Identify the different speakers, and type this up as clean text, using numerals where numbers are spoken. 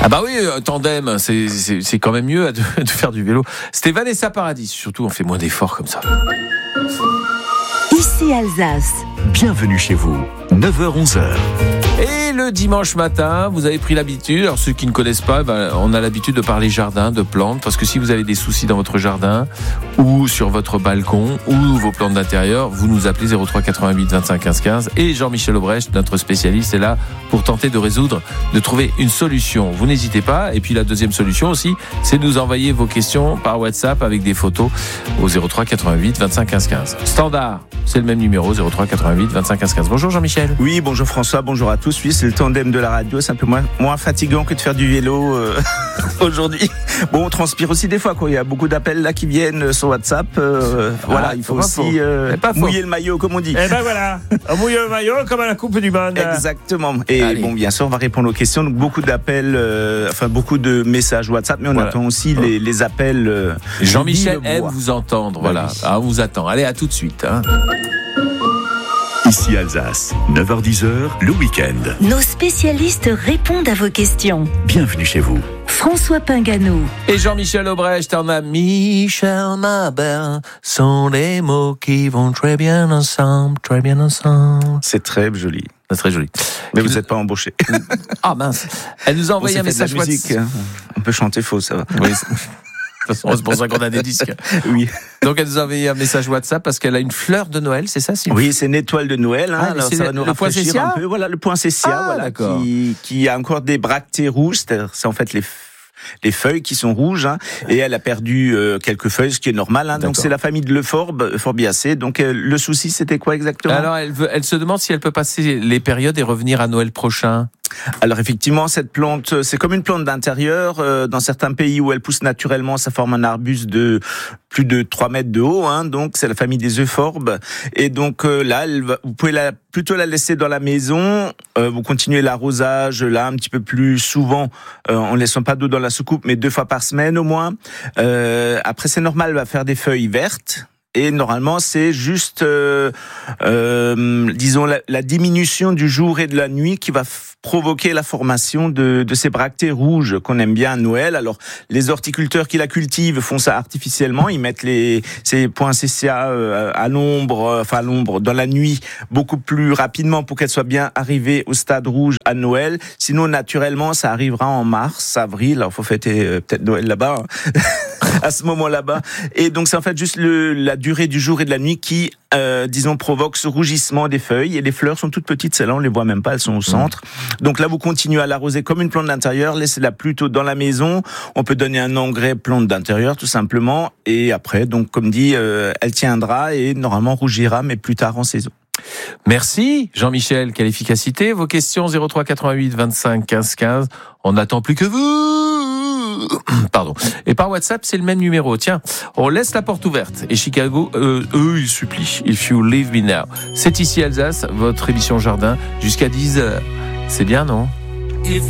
Speaker 1: Ah bah oui, tandem, c'est quand même mieux de faire du vélo. C'était Vanessa Paradis, surtout on fait moins d'efforts comme ça.
Speaker 2: Ici Alsace.
Speaker 3: Bienvenue chez vous, 9h-11h.
Speaker 1: Et le dimanche matin, vous avez pris l'habitude, alors ceux qui ne connaissent pas, on a l'habitude de parler jardin, de plantes, parce que si vous avez des soucis dans votre jardin, ou sur votre balcon, ou vos plantes d'intérieur, vous nous appelez 03 88 25 15 15, et Jean-Michel Aubrecht, notre spécialiste, est là pour tenter de trouver une solution. Vous n'hésitez pas, et puis la deuxième solution aussi, c'est de nous envoyer vos questions par WhatsApp avec des photos au 03 88 25 15 15. Standard, c'est le même numéro, 03 88 25 15 15. Bonjour Jean-Michel.
Speaker 4: Oui, bonjour François, bonjour à tous. Oui, c'est le tandem de la radio, c'est un peu moins fatigant que de faire du vélo aujourd'hui. Bon, on transpire aussi des fois, quoi. Il y a beaucoup d'appels là qui viennent sur WhatsApp. Voilà, il faut aussi mouiller le maillot, comme on dit.
Speaker 5: Et ben voilà, on mouille le maillot comme à la Coupe du Monde.
Speaker 4: Exactement. Et
Speaker 1: allez.
Speaker 4: bon, bien sûr, on va répondre aux questions. Donc, beaucoup d'appels, beaucoup de messages WhatsApp, mais on attend aussi les appels.
Speaker 1: Jean-Michel aime vous entendre, voilà.
Speaker 4: Oui.
Speaker 1: Ah, on vous attend. Allez, à tout de suite.
Speaker 3: Ici Alsace, 9h-10h, le week-end.
Speaker 2: Nos spécialistes répondent à vos questions.
Speaker 3: Bienvenue chez vous.
Speaker 2: François Pinganou.
Speaker 1: Et Jean-Michel Aubrecht en a Michel, ma belle, sont des mots qui vont très bien ensemble, très bien ensemble.
Speaker 4: C'est très joli.
Speaker 1: C'est très joli.
Speaker 4: Mais vous n'êtes pas embauché.
Speaker 1: Ah mince. Elle nous a envoyé un message
Speaker 4: musique. On peut chanter faux, ça va.
Speaker 1: Oui, de toute façon, c'est pour ça qu'on a des disques.
Speaker 4: Oui.
Speaker 1: Donc elle nous a envoyé un message WhatsApp parce qu'elle a une fleur de Noël, c'est ça, Simon?
Speaker 4: Oui, c'est une étoile de Noël.
Speaker 1: Ah,
Speaker 4: alors
Speaker 1: c'est
Speaker 4: ça va nous
Speaker 1: le
Speaker 4: rafraîchir
Speaker 1: poinsettia
Speaker 4: un peu. Voilà, le poinsettia,
Speaker 1: Ah,
Speaker 4: voilà,
Speaker 1: d'accord.
Speaker 4: qui a encore des bractées rouges. C'est en fait les feuilles qui sont rouges, hein, et elle a perdu quelques feuilles, ce qui est normal. Hein, donc c'est la famille de l'Euphorbiacées. Donc le souci, c'était quoi exactement?
Speaker 1: Alors elle se demande si elle peut passer les périodes et revenir à Noël prochain.
Speaker 4: Alors effectivement, cette plante, c'est comme une plante d'intérieur. Dans certains pays où elle pousse naturellement, ça forme un arbuste de plus de 3 mètres de haut. Hein, donc c'est la famille des euphorbes. Et donc là, vous pouvez plutôt la laisser dans la maison. Vous continuez l'arrosage là un petit peu plus souvent, en laissant pas d'eau dans la soucoupe, mais 2 fois par semaine au moins. Après, c'est normal, elle va faire des feuilles vertes. Et normalement, c'est juste, disons, la diminution du jour et de la nuit qui va provoquer la formation de ces bractées rouges qu'on aime bien à Noël. Alors, les horticulteurs qui la cultivent font ça artificiellement. Ils mettent ces poinsettias à l'ombre, dans la nuit, beaucoup plus rapidement pour qu'elles soient bien arrivées au stade rouge à Noël. Sinon, naturellement, ça arrivera en mars, avril. Alors, faut fêter peut-être Noël là-bas, hein. À ce moment-là-bas. Et donc, c'est en fait juste la durée du jour et de la nuit qui, disons, provoque ce rougissement des feuilles. Et les fleurs sont toutes petites, celles-là, on les voit même pas, elles sont au centre. Donc là, vous continuez à l'arroser comme une plante d'intérieur, laissez-la plutôt dans la maison. On peut donner un engrais plante d'intérieur, tout simplement. Et après, donc, comme dit, elle tiendra et normalement rougira, mais plus tard en saison.
Speaker 1: Merci Jean-Michel, quelle efficacité. Vos questions 03 88 25 15 15. On n'attend plus que vous. Pardon. Et par WhatsApp, c'est le même numéro. Tiens, on laisse la porte ouverte. Et Chicago, eux, ils supplient. If you leave me now. C'est ici Alsace, votre émission Jardin, jusqu'à 10h. C'est bien, non?